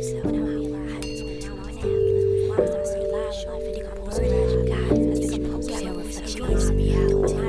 When I'm out here, I have to turn down my nap. Mom, I started live, I'm like, 50 composers.